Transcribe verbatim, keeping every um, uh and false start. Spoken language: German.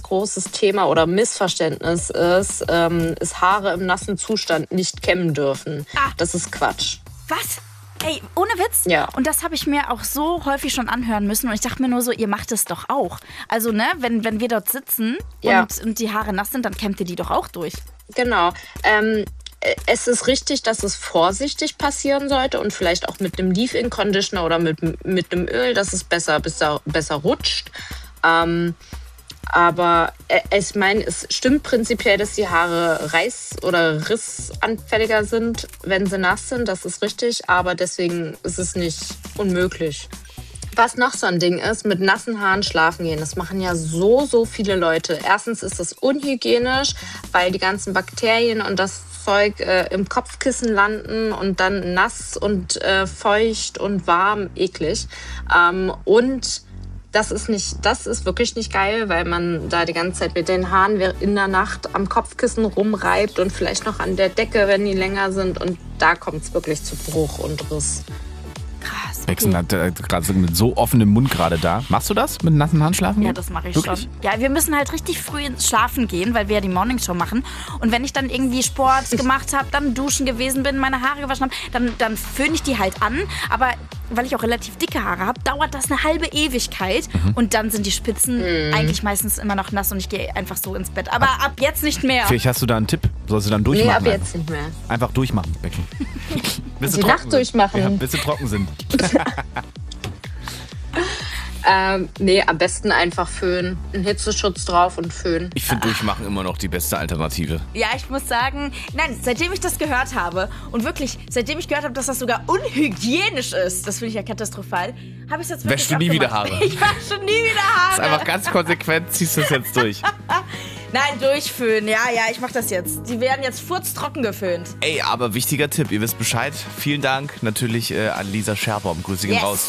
großes Thema oder Missverständnis ist, ähm, ist Haare im nassen Zustand nicht kämmen dürfen. Ah. Das ist Quatsch. Was? Ey, ohne Witz? Ja. Und das habe ich mir auch so häufig schon anhören müssen. Und ich dachte mir nur so, ihr macht es doch auch. Also, ne, wenn, wenn wir dort sitzen Ja. und, und die Haare nass sind, dann kämmt ihr die doch auch durch. Genau. Ähm, es ist richtig, dass es vorsichtig passieren sollte und vielleicht auch mit einem Leave-In-Conditioner oder mit, mit einem Öl, dass es besser, besser, besser rutscht. Ähm, aber äh, ich meine, es stimmt prinzipiell, dass die Haare reiß- oder rissanfälliger sind, wenn sie nass sind. Das ist richtig, aber deswegen ist es nicht unmöglich. Was noch so ein Ding ist, mit nassen Haaren schlafen gehen. Das machen ja so, so viele Leute. Erstens ist das unhygienisch, weil die ganzen Bakterien und das Zeug äh, im Kopfkissen landen und dann nass und äh, feucht und warm, eklig. Ähm, und das ist nicht, das ist wirklich nicht geil, weil man da die ganze Zeit mit den Haaren in der Nacht am Kopfkissen rumreibt und vielleicht noch an der Decke, wenn die länger sind. Und da kommt es wirklich zu Bruch und Riss. Krass. Wechseln hat äh, gerade so mit so offenem Mund gerade da. Machst du das mit nassen Haaren schlafen? Ja, gehen? das mache ich Wirklich? schon. Ja, wir müssen halt richtig früh ins Schlafen gehen, weil wir ja die Morningshow machen. Und wenn ich dann irgendwie Sport gemacht habe, dann duschen gewesen bin, meine Haare gewaschen habe, dann, dann föhne ich die halt an. Aber weil ich auch relativ dicke Haare habe, dauert das eine halbe Ewigkeit. Mhm. Und dann sind die Spitzen Mhm. eigentlich meistens immer noch nass und ich gehe einfach so ins Bett. Aber ab jetzt nicht mehr. Vielleicht hast du da einen Tipp. Sollst du dann Nee, durchmachen? ab jetzt nicht mehr. Einfach durchmachen, Becky. Bis sie Die trocken Nacht sind. durchmachen. Ja, bis sie trocken sind. Ähm, nee, am besten einfach föhnen. Einen Hitzeschutz drauf und föhnen. Ich finde Durchmachen immer noch die beste Alternative. Ja, ich muss sagen, nein, seitdem ich das gehört habe und wirklich, seitdem ich gehört habe, dass das sogar unhygienisch ist, das finde ich ja katastrophal, habe ich es jetzt wirklich Wäschst du auch nie wieder gemacht. Haare? Ich wasche nie wieder Haare. Das ist einfach ganz konsequent, ziehst du es jetzt durch. Nein, durchföhnen, ja, ja, ich mache das jetzt. Die werden jetzt furztrocken geföhnt. Ey, aber wichtiger Tipp, ihr wisst Bescheid. Vielen Dank natürlich äh, an Lisa Scherbaum. Grüße gehen Yes. raus.